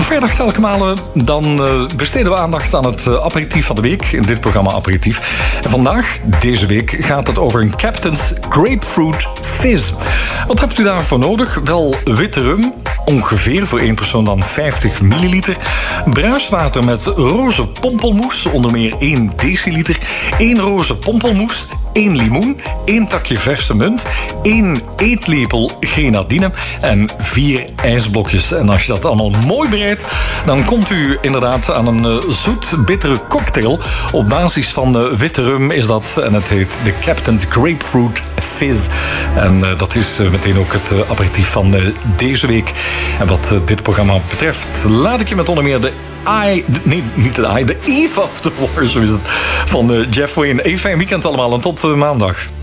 vrijdag telkens malen, dan besteden we aandacht aan het aperitief van de week in dit programma Aperitief. En vandaag, deze week, gaat het over een Captain's Grapefruit Fizz. Wat hebt u daarvoor nodig? Wel witte rum, ongeveer voor één persoon dan 50 milliliter. Bruiswater met roze pompelmoes, onder meer 1 deciliter. 1 roze pompelmoes, 1 limoen, 1 takje verse munt, 1 eetlepel grenadine en 4 ijsblokjes. En als je dat allemaal mooi bereidt, dan komt u inderdaad aan een zoet-bittere cocktail. Op basis van witte rum is dat, en het heet de Captain's Grapefruit Fizz. En dat is meteen ook het aperitief van deze week. En wat dit programma betreft, laat ik je met onder meer de The Eve of the War, zo is het, van Jeff Wayne. Even fijn weekend allemaal en tot maandag.